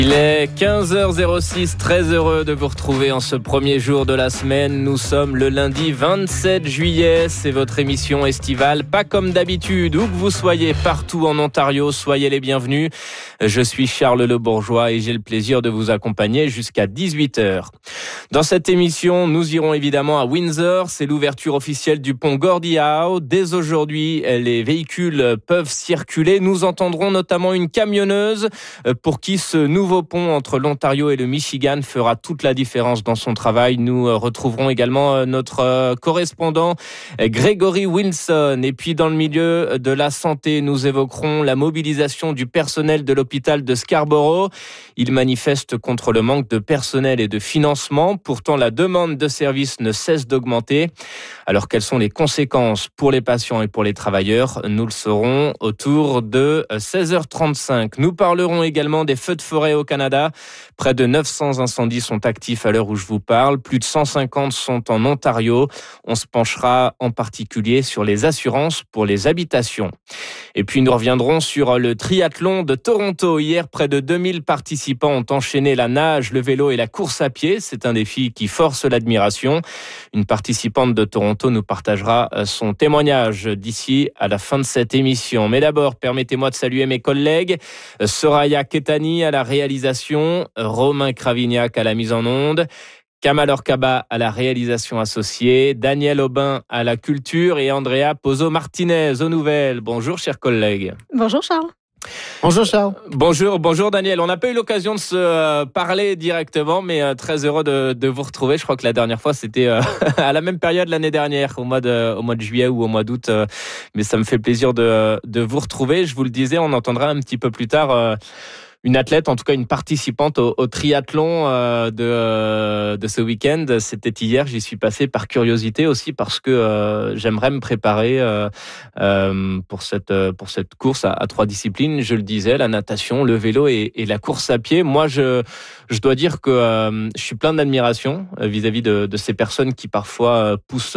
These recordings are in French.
Il est 15h06, très heureux de vous retrouver en ce premier jour de la semaine. Nous sommes le lundi 27 juillet, c'est votre émission estivale, pas comme d'habitude, où que vous soyez partout en Ontario, soyez les bienvenus. Je suis Charles Le Bourgeois et j'ai le plaisir de vous accompagner jusqu'à 18h. Dans cette émission, nous irons évidemment à Windsor, c'est l'ouverture officielle du pont Gordie Howe. Dès aujourd'hui, les véhicules peuvent circuler. Nous entendrons notamment une camionneuse pour qui ce nouveau pont entre l'Ontario et le Michigan fera toute la différence dans son travail. Nous retrouverons également notre correspondant Grégory Wilson. Et puis dans le milieu de la santé, nous évoquerons la mobilisation du personnel de l'hôpital de Scarborough. Il manifeste contre le manque de personnel et de financement. Pourtant, la demande de services ne cesse d'augmenter. Alors, quelles sont les conséquences pour les patients et pour les travailleurs ? Nous le saurons autour de 16h35. Nous parlerons également des feux de forêt au Canada. Près de 900 incendies sont actifs à l'heure où je vous parle. Plus de 150 sont en Ontario. On se penchera en particulier sur les assurances pour les habitations. Et puis nous reviendrons sur le triathlon de Toronto. Hier, près de 2000 participants ont enchaîné la nage, le vélo et la course à pied. C'est un défi qui force l'admiration. Une participante de Toronto nous partagera son témoignage d'ici à la fin de cette émission. Mais d'abord, permettez-moi de saluer mes collègues. Soraya Ketani à la réalisation, Romain Cravignac à la mise en onde, Kamal Orkaba à la réalisation associée, Daniel Aubin à la culture et Andrea Pozo-Martinez aux nouvelles. Bonjour chers collègues. Bonjour Charles. Bonjour Charles. Bonjour Daniel. On n'a pas eu l'occasion de se parler directement, mais très heureux de vous retrouver. Je crois que la dernière fois c'était à la même période l'année dernière, au mois de juillet ou au mois d'août. Mais ça me fait plaisir de vous retrouver. Je vous le disais, on entendra un petit peu plus tard une athlète, en tout cas une participante au triathlon de ce week-end. C'était hier, j'y suis passé par curiosité aussi parce que j'aimerais me préparer pour cette course à 3 disciplines. Je le disais, la natation, le vélo et la course à pied. Moi, je dois dire que je suis plein d'admiration vis-à-vis de ces personnes qui parfois poussent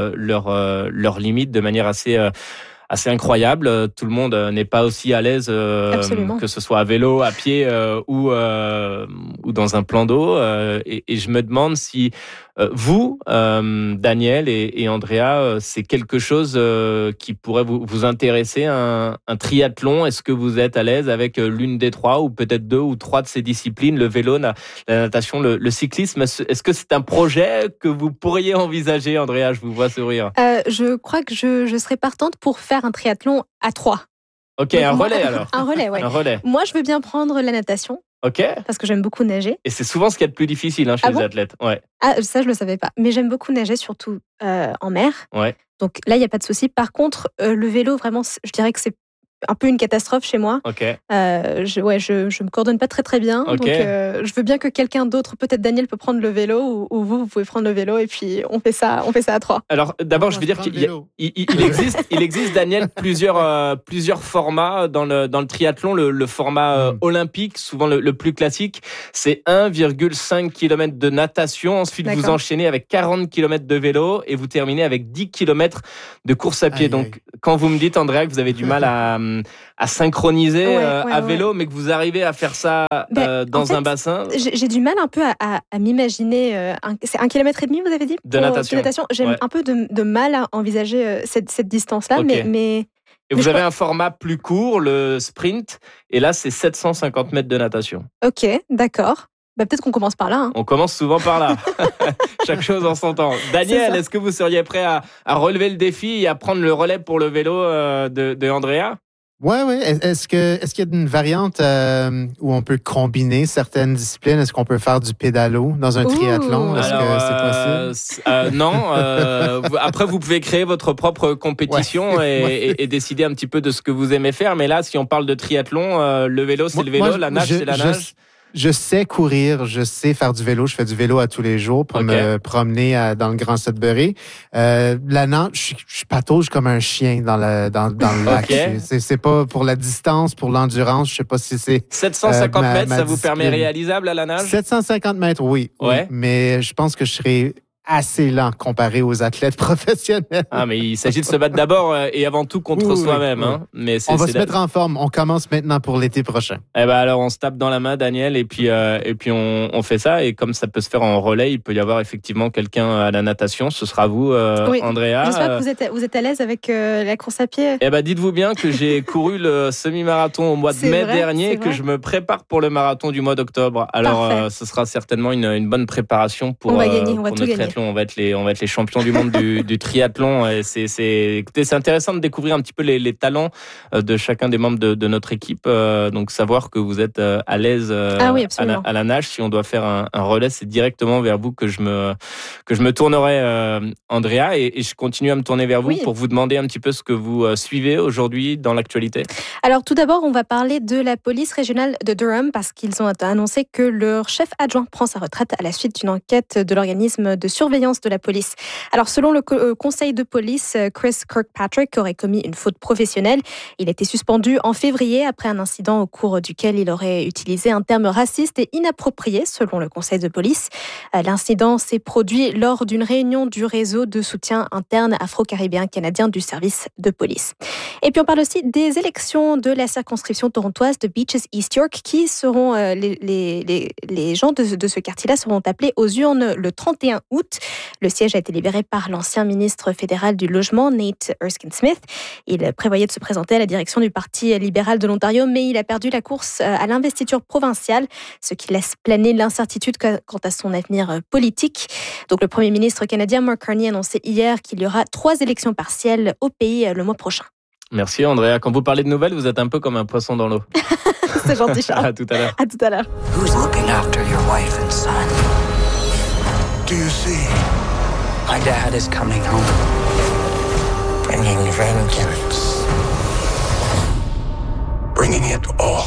leurs limites de manière assez incroyable. Tout le monde n'est pas aussi à l'aise que ce soit à vélo, à pied ou dans un plan d'eau. Et je me demande si vous, Daniel et Andrea, c'est quelque chose qui pourrait vous intéresser, un triathlon. Est-ce que vous êtes à l'aise avec l'une des 3 ou peut-être 2 ou 3 de ces disciplines, le vélo, la natation, le cyclisme? Est-ce que c'est un projet que vous pourriez envisager, Andrea? Je vous vois sourire. Je crois que je serais partante pour faire un triathlon à 3. Ok, donc, relais alors. Un relais, ouais. Un relais. Moi, je veux bien prendre la natation. Ok. Parce que j'aime beaucoup nager. Et c'est souvent ce qu'il y a de plus difficile chez les athlètes. Ouais. Ah, ça, je le savais pas. Mais j'aime beaucoup nager, surtout en mer. Ouais. Donc là, il n'y a pas de souci. Par contre, le vélo, vraiment, je dirais que c'est un peu une catastrophe chez moi. Ok. Je me coordonne pas très bien. Okay. Donc je veux bien que quelqu'un d'autre, peut-être Daniel peut prendre le vélo ou vous pouvez prendre le vélo et puis on fait ça à 3. Alors d'abord, je veux dire qu'il existe Daniel plusieurs formats dans le triathlon. Le format olympique, souvent le plus classique, c'est 1,5 km de natation. Ensuite, vous enchaînez avec 40 km de vélo et vous terminez avec 10 km de course à pied. Donc quand vous me dites, Andrea, que vous avez du mal à synchroniser à vélo, mais que vous arrivez à faire ça dans un bassin. J'ai du mal un peu à m'imaginer. C'est 1,5 km, vous avez dit, de natation. J'ai un peu de mal à envisager cette distance-là, mais et vous avez un format plus court, le sprint, et là, c'est 750 mètres de natation. Ok, d'accord. Peut-être qu'on commence par là. Hein. On commence souvent par là. Chaque chose en son temps. Daniel, est-ce que vous seriez prêt à relever le défi et à prendre le relais pour le vélo de Andrea? Oui. Est-ce qu'il y a une variante où on peut combiner certaines disciplines? Est-ce qu'on peut faire du pédalo dans un triathlon? Est-ce que c'est possible? Non. Après, vous pouvez créer votre propre compétition et décider un petit peu de ce que vous aimez faire. Mais là, si on parle de triathlon, le vélo, c'est le vélo, la nage, c'est la nage. Je sais courir, je sais faire du vélo. Je fais du vélo à tous les jours pour me promener dans le Grand Sudbury. La nage, je patauge comme un chien dans le lac. C'est pas pour la distance, pour l'endurance. Je sais pas si c'est 750 mètres, ça vous permet réalisable à la nage? 750 mètres, oui. Mais je pense que je serais assez lent comparé aux athlètes professionnels. Ah, mais il s'agit de se battre d'abord et avant tout contre soi-même. Oui. Hein. Mais on va se mettre en forme. On commence maintenant pour l'été prochain. Eh ben alors, on se tape dans la main, Daniel, et puis on fait ça. Et comme ça peut se faire en relais, il peut y avoir effectivement quelqu'un à la natation. Ce sera vous, Andrea. J'espère que vous êtes à l'aise avec la course à pied. Eh ben, dites-vous bien que j'ai couru le semi-marathon au mois de mai dernier et que je me prépare pour le marathon du mois d'octobre. Alors, ce sera certainement une bonne préparation pour notre triathlon. On va être les champions du monde du triathlon. Et c'est intéressant de découvrir un petit peu les talents de chacun des membres de notre équipe. Donc, savoir que vous êtes à l'aise à la nage. Si on doit faire un relais, c'est directement vers vous que je me tournerai, Andrea. Et je continue à me tourner vers vous pour vous demander un petit peu ce que vous suivez aujourd'hui dans l'actualité. Alors, tout d'abord, on va parler de la police régionale de Durham parce qu'ils ont annoncé que leur chef adjoint prend sa retraite à la suite d'une enquête de l'organisme de surveillance de la police. Alors, selon le conseil de police, Chris Kirkpatrick aurait commis une faute professionnelle. Il a été suspendu en février après un incident au cours duquel il aurait utilisé un terme raciste et inapproprié, selon le conseil de police. L'incident s'est produit lors d'une réunion du réseau de soutien interne afro-caribéen canadien du service de police. Et puis, on parle aussi des élections de la circonscription torontoise de Beaches East York qui seront, les gens de ce quartier-là seront appelés aux urnes le 31 août. Le siège a été libéré par l'ancien ministre fédéral du Logement, Nate Erskine-Smith. Il prévoyait de se présenter à la direction du Parti libéral de l'Ontario, mais il a perdu la course à l'investiture provinciale, ce qui laisse planer l'incertitude quant à son avenir politique. Donc, le premier ministre canadien Mark Carney a annoncé hier qu'il y aura 3 élections partielles au pays le mois prochain. Merci, Andrea. Quand vous parlez de nouvelles, vous êtes un peu comme un poisson dans l'eau. C'est gentil, Charles. À tout à l'heure. À tout à l'heure. Who's looking after your wife and son? Do you see? My dad is coming home. Bringing vengeance. Bringing it all.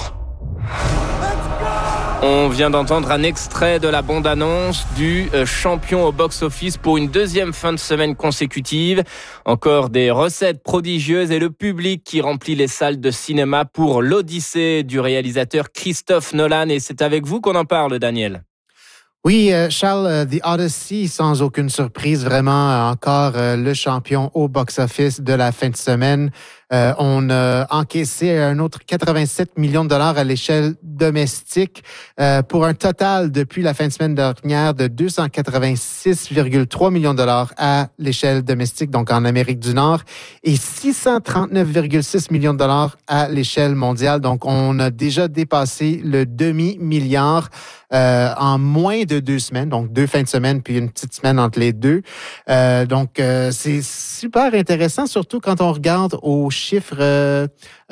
On vient d'entendre un extrait de la bande-annonce du champion au box-office pour une deuxième fin de semaine consécutive. Encore des recettes prodigieuses et le public qui remplit les salles de cinéma pour l'Odyssée du réalisateur Christophe Nolan. Et c'est avec vous qu'on en parle, Daniel. Oui, Charles, The Odyssey, sans aucune surprise, vraiment encore le champion au box-office de la fin de semaine. On a encaissé un autre 87 millions de dollars à l'échelle domestique pour un total depuis la fin de semaine dernière de 286,3 millions de dollars à l'échelle domestique, donc en Amérique du Nord, et 639,6 millions de dollars à l'échelle mondiale. Donc, on a déjà dépassé le demi-milliard en moins de 2 semaines, donc 2 fins de semaine puis une petite semaine entre les deux. Donc, c'est super intéressant, surtout quand on regarde aux chiffres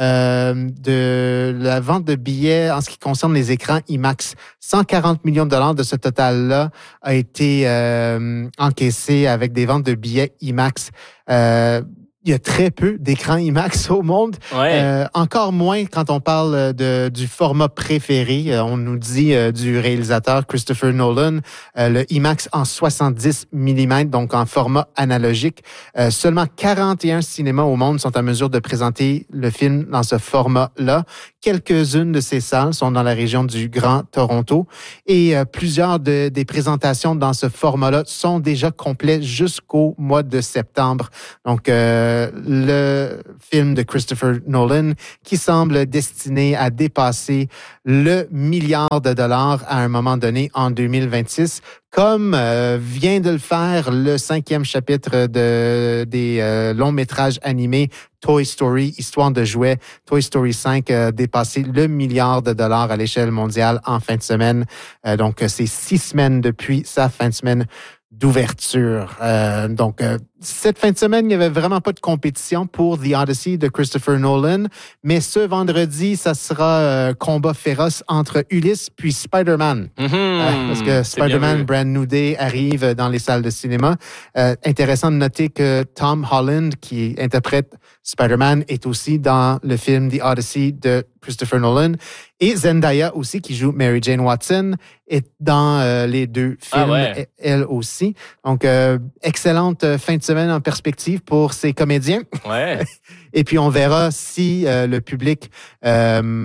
de la vente de billets en ce qui concerne les écrans IMAX. 140 millions de dollars de ce total-là a été encaissé avec des ventes de billets IMAX. Il y a très peu d'écrans IMAX au monde. Ouais. Encore moins quand on parle du format préféré. On nous dit du réalisateur Christopher Nolan, le IMAX en 70 mm, donc en format analogique. Seulement 41 cinémas au monde sont en mesure de présenter le film dans ce format-là. Quelques-unes de ces salles sont dans la région du Grand Toronto et plusieurs des présentations dans ce format-là sont déjà complètes jusqu'au mois de septembre. Donc, le film de Christopher Nolan qui semble destiné à dépasser le milliard de dollars à un moment donné en 2026, comme vient de le faire le 5e chapitre des longs métrages animés Toy Story, Histoire de jouets. Toy Story 5 a dépassé le milliard de dollars à l'échelle mondiale en fin de semaine. Donc, c'est 6 semaines depuis sa fin de semaine d'ouverture. Donc, cette fin de semaine, il n'y avait vraiment pas de compétition pour The Odyssey de Christopher Nolan, mais ce vendredi, ça sera combat féroce entre Ulysse puis Spider-Man. Parce que Spider-Man Brand New Day arrive dans les salles de cinéma. Intéressant de noter que Tom Holland, qui interprète Spider-Man, est aussi dans le film The Odyssey de Christopher Nolan. Et Zendaya aussi, qui joue Mary Jane Watson, est dans les deux films, elle aussi. Donc, excellente fin de semaine en perspective pour ces comédiens. Ouais. Et puis, on verra si le public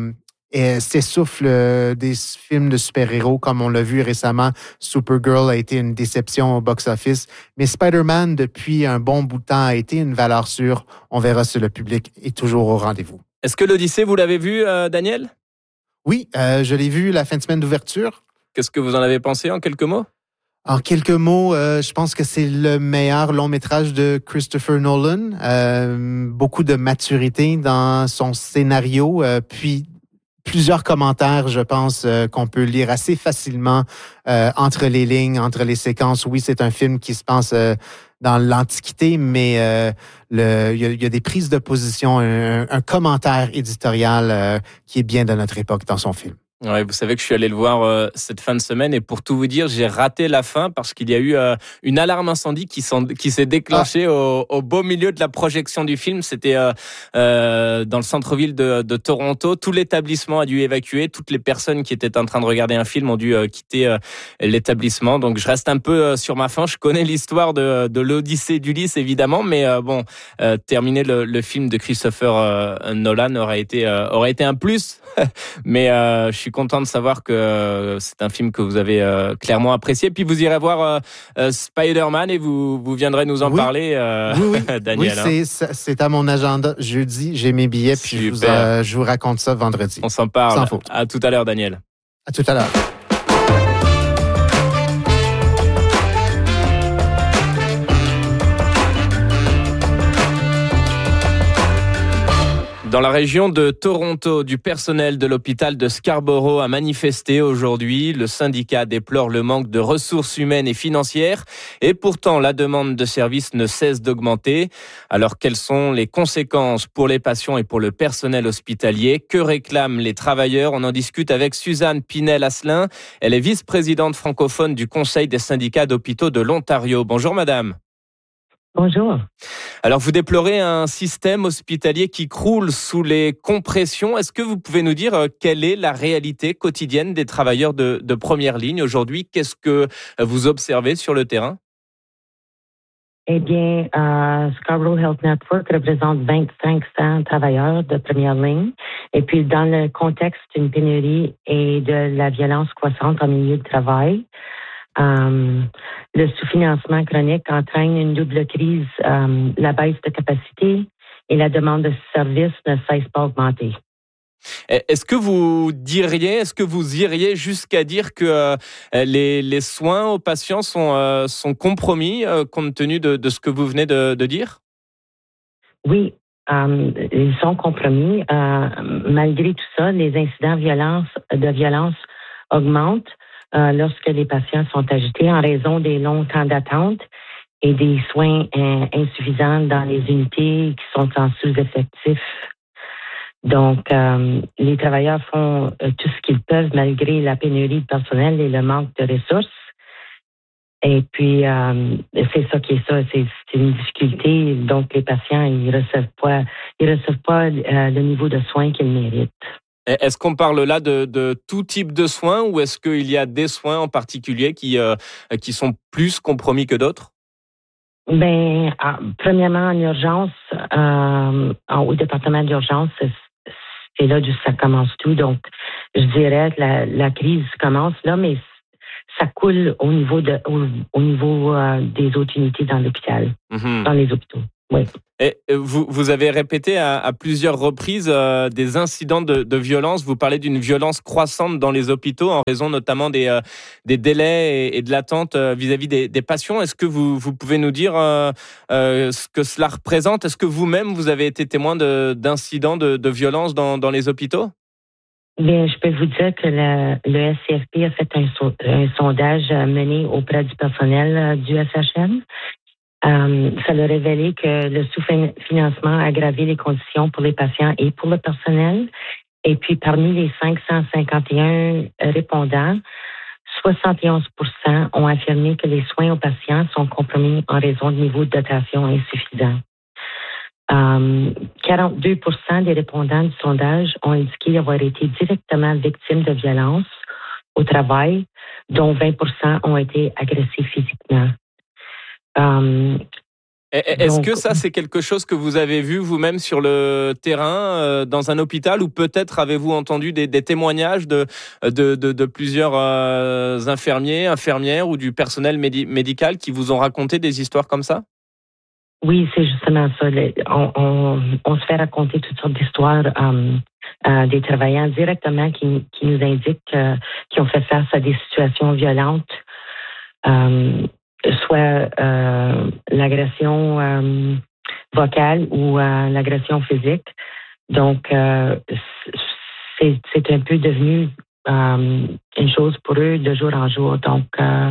s'essouffle des films de super-héros, comme on l'a vu récemment. Supergirl a été une déception au box-office, mais Spider-Man, depuis un bon bout de temps, a été une valeur sûre. On verra si le public est toujours au rendez-vous. Est-ce que l'Odyssée, vous l'avez vu, Daniel? Oui, je l'ai vu la fin de semaine d'ouverture. Qu'est-ce que vous en avez pensé en quelques mots? En quelques mots, je pense que c'est le meilleur long métrage de Christopher Nolan. Beaucoup de maturité dans son scénario, puis plusieurs commentaires, je pense, qu'on peut lire assez facilement entre les lignes, entre les séquences. Oui, c'est un film qui se passe dans l'Antiquité, mais il y a des prises de position, un commentaire éditorial qui est bien de notre époque dans son film. Ouais, vous savez que je suis allé le voir cette fin de semaine et pour tout vous dire, j'ai raté la fin parce qu'il y a eu une alarme incendie qui s'est déclenchée au beau milieu de la projection du film. C'était dans le centre-ville de Toronto. Tout l'établissement a dû évacuer. Toutes les personnes qui étaient en train de regarder un film ont dû quitter l'établissement. Donc je reste un peu sur ma faim. Je connais l'histoire de l'Odyssée d'Ulysse évidemment, mais terminer le film de Christopher Nolan aurait été un plus. Mais je suis content de savoir que c'est un film que vous avez clairement apprécié. Puis vous irez voir Spider-Man et vous viendrez nous en parler, oui. Daniel. Oui, c'est à mon agenda jeudi. J'ai mes billets, puis je vous raconte ça vendredi. On s'en parle. Sans faute. À tout à l'heure, Daniel. À tout à l'heure. Dans la région de Toronto, du personnel de l'hôpital de Scarborough a manifesté aujourd'hui. Le syndicat déplore le manque de ressources humaines et financières et pourtant la demande de services ne cesse d'augmenter. Alors quelles sont les conséquences pour les patients et pour le personnel hospitalier? Que réclament les travailleurs? On en discute avec Suzanne Pinel-Asselin. Elle est vice-présidente francophone du Conseil des syndicats d'hôpitaux de l'Ontario. Bonjour madame. Bonjour. Alors, vous déplorez un système hospitalier qui croule sous les compressions. Est-ce que vous pouvez nous dire quelle est la réalité quotidienne des travailleurs de première ligne aujourd'hui? Qu'est-ce que vous observez sur le terrain? Eh bien, Scarborough Health Network représente 2500 travailleurs de première ligne. Et puis, dans le contexte d'une pénurie et de la violence croissante en milieu de travail, le sous-financement chronique entraîne une double crise, la baisse de capacité et la demande de services ne cesse pas d'augmenter. Est-ce que vous iriez jusqu'à dire que les soins aux patients sont compromis compte tenu de ce que vous venez de dire? Oui, ils sont compromis. Malgré tout ça, les incidents de violence augmentent. Lorsque les patients sont agités en raison des longs temps d'attente et des soins insuffisants dans les unités qui sont en sous-effectif. Donc, les travailleurs font tout ce qu'ils peuvent malgré la pénurie de personnel et le manque de ressources. Et puis, c'est ça qui est ça, c'est une difficulté. Donc, les patients, ils reçoivent pas le niveau de soins qu'ils méritent. Est-ce qu'on parle là de tout type de soins ou est-ce qu'il y a des soins en particulier qui sont plus compromis que d'autres? Ben, premièrement, en urgence, au département d'urgence, c'est là où ça commence tout. Donc, je dirais que la crise commence là, mais ça coule au niveau des autres unités dans l'hôpital, dans les hôpitaux. Oui. Et vous avez répété à plusieurs reprises des incidents de violence. Vous parlez d'une violence croissante dans les hôpitaux en raison notamment des délais et de l'attente vis-à-vis des patients. Est-ce que vous pouvez nous dire ce que cela représente? Est-ce que vous-même, vous avez été témoin d'incidents de violence dans les hôpitaux? Bien, je peux vous dire que le SCFP a fait un sondage mené auprès du personnel du SHN. Ça a révélé que le sous-financement a aggravé les conditions pour les patients et pour le personnel. Et puis, parmi les 551 répondants, 71% ont affirmé que les soins aux patients sont compromis en raison de niveau de dotation insuffisant. 42% des répondants du sondage ont indiqué avoir été directement victimes de violences au travail, dont 20% ont été agressés physiquement. Est-ce que ça, c'est quelque chose que vous avez vu vous-même sur le terrain, dans un hôpital, ou peut-être avez-vous entendu des témoignages de plusieurs infirmiers, infirmières ou du personnel médical qui vous ont raconté des histoires comme ça? Oui, c'est justement ça. On se fait raconter toutes sortes d'histoires des travailleurs directement qui nous indiquent qu'ils ont fait face à des situations violentes. Soit l'agression vocale ou l'agression physique. Donc, c'est un peu devenu une chose pour eux de jour en jour. Donc,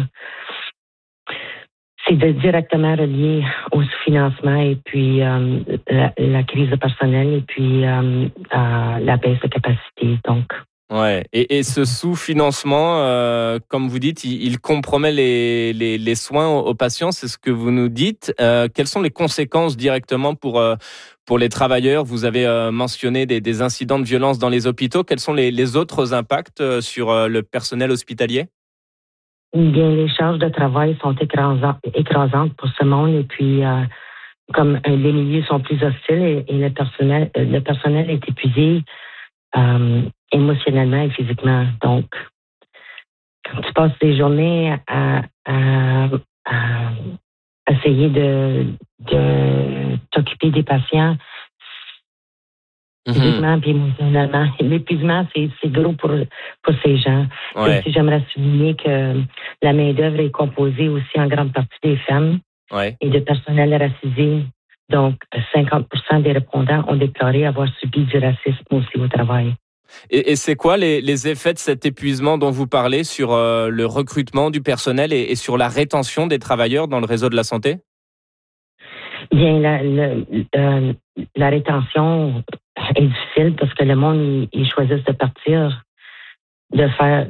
c'est directement relié au sous-financement et puis la crise de personnel et puis la baisse de capacité. Donc, ouais. Et ce sous-financement, comme vous dites, il compromet les soins aux patients, c'est ce que vous nous dites. Quelles sont les conséquences directement pour les travailleurs? Vous avez mentionné des incidents de violence dans les hôpitaux. Quels sont les autres impacts sur le personnel hospitalier? Bien, les charges de travail sont écrasantes pour ce monde et puis comme les milieux sont plus hostiles et le personnel est épuisé émotionnellement et physiquement. Donc, quand tu passes des journées à essayer de t'occuper des patients physiquement et émotionnellement, l'épuisement, c'est gros pour ces gens. Ouais. Aussi, j'aimerais souligner que la main-d'œuvre est composée aussi en grande partie des femmes et de personnel racisé. Donc, 50% des répondants ont déclaré avoir subi du racisme aussi au travail. Et c'est quoi les effets de cet épuisement dont vous parlez sur le recrutement du personnel et sur la rétention des travailleurs dans le réseau de la santé? Bien, la rétention est difficile parce que le monde, ils choisissent de partir, de faire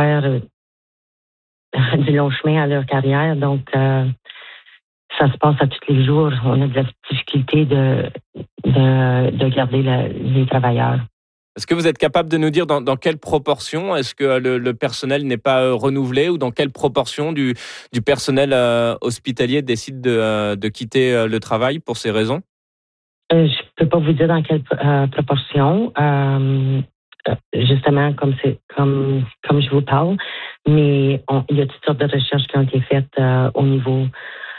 du long chemin à leur carrière. Donc, ça se passe à tous les jours. On a de la difficulté de garder les travailleurs. Est-ce que vous êtes capable de nous dire dans quelle proportion est-ce que le personnel n'est pas renouvelé, ou dans quelle proportion du personnel hospitalier décide de quitter le travail pour ces raisons? Je peux pas vous dire dans quelle proportion, justement comme je vous parle, mais il y a toutes sortes de recherches qui ont été faites au niveau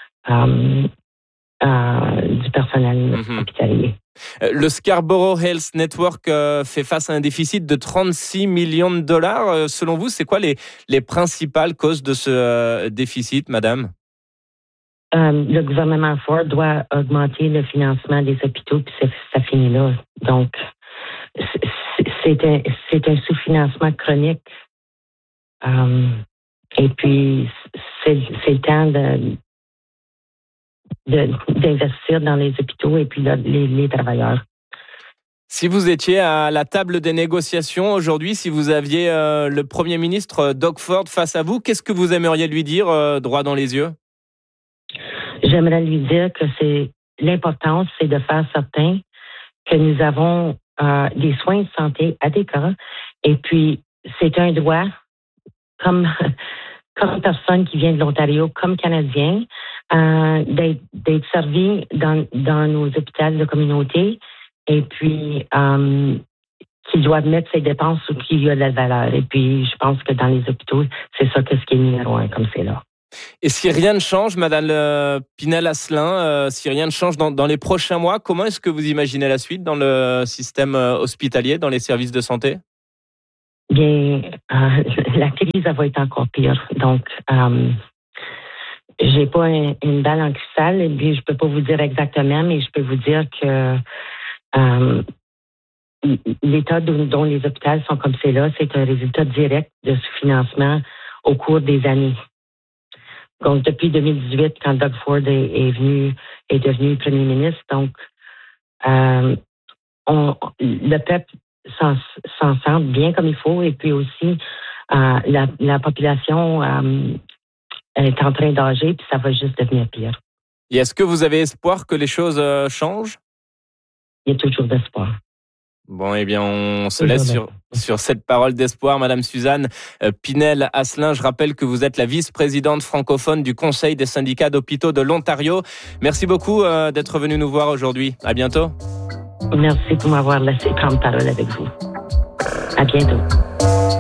du personnel hospitalier. Le Scarborough Health Network fait face à un déficit de 36 millions de dollars. Selon vous, c'est quoi les principales causes de ce déficit, madame? Le gouvernement Ford doit augmenter le financement des hôpitaux, puis ça finit là. Donc, c'est un sous-financement chronique. Et puis, c'est le temps d'investir dans les hôpitaux et puis les travailleurs. Si vous étiez à la table des négociations aujourd'hui, si vous aviez le Premier ministre Doug Ford face à vous, qu'est-ce que vous aimeriez lui dire droit dans les yeux? J'aimerais lui dire que l'important, c'est de faire certain que nous avons des soins de santé adéquats. Et puis, c'est un droit, comme personne qui vient de l'Ontario, comme Canadien, d'être servi dans nos hôpitaux de communauté, et puis qu'ils doivent mettre ses dépenses où il y a de la valeur. Et puis, je pense que dans les hôpitaux, c'est ça ce qui est numéro 1, comme c'est là. Et si rien ne change, Madame Pinel-Asselin, si rien ne change dans les prochains mois, comment est-ce que vous imaginez la suite dans le système hospitalier, dans les services de santé? Bien, la crise, elle va être encore pire. Donc, j'ai pas une balle en cristal, et puis je peux pas vous dire exactement, mais je peux vous dire que l'état dont les hôpitaux sont comme c'est là, c'est un résultat direct de sous-financement au cours des années. Donc, depuis 2018, quand Doug Ford est devenu premier ministre, donc le peuple s'en sent bien comme il faut, et puis aussi la population est en train d'âger, puis ça va juste devenir pire. Et est-ce que vous avez espoir que les choses changent? Il y a toujours d'espoir. Bon, eh bien, on se laisse sur cette parole d'espoir. Madame Suzanne Pinel-Asselin, je rappelle que vous êtes la vice-présidente francophone du Conseil des syndicats d'hôpitaux de l'Ontario. Merci beaucoup d'être venue nous voir aujourd'hui. À bientôt. Merci pour m'avoir laissé prendre parole avec vous. À bientôt.